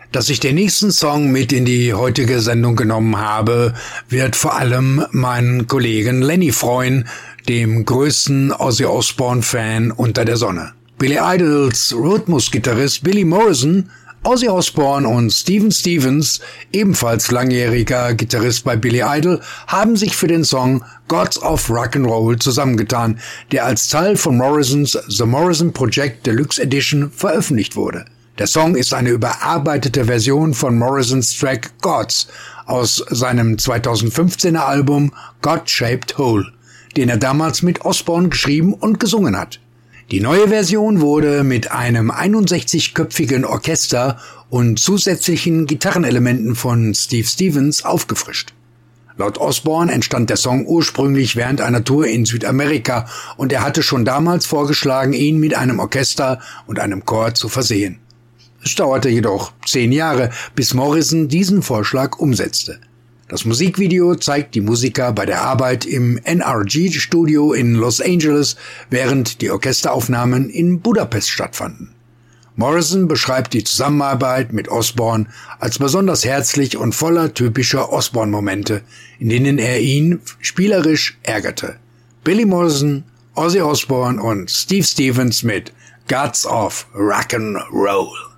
Dass ich den nächsten Song mit in die heutige Sendung genommen habe, wird vor allem meinen Kollegen Lenny freuen, dem größten Ozzy Osbourne-Fan unter der Sonne. Billy Idols Rhythmusgitarrist Billy Morrison, Ozzy Osbourne und Steven Stevens, ebenfalls langjähriger Gitarrist bei Billy Idol, haben sich für den Song Gods of Rock'n'Roll zusammengetan, der als Teil von Morrisons The Morrison Project Deluxe Edition veröffentlicht wurde. Der Song ist eine überarbeitete Version von Morrisons Track Gods aus seinem 2015er Album God-Shaped Hole, den er damals mit Osbourne geschrieben und gesungen hat. Die neue Version wurde mit einem 61-köpfigen Orchester und zusätzlichen Gitarrenelementen von Steve Stevens aufgefrischt. Laut Osbourne entstand der Song ursprünglich während einer Tour in Südamerika und er hatte schon damals vorgeschlagen, ihn mit einem Orchester und einem Chor zu versehen. Es dauerte jedoch 10 Jahre, bis Morrison diesen Vorschlag umsetzte. Das Musikvideo zeigt die Musiker bei der Arbeit im NRG-Studio in Los Angeles, während die Orchesteraufnahmen in Budapest stattfanden. Morrison beschreibt die Zusammenarbeit mit Osbourne als besonders herzlich und voller typischer Osbourne-Momente, in denen er ihn spielerisch ärgerte. Billy Morrison, Ozzy Osbourne und Steve Stevens mit Gods of Rock'n'Roll.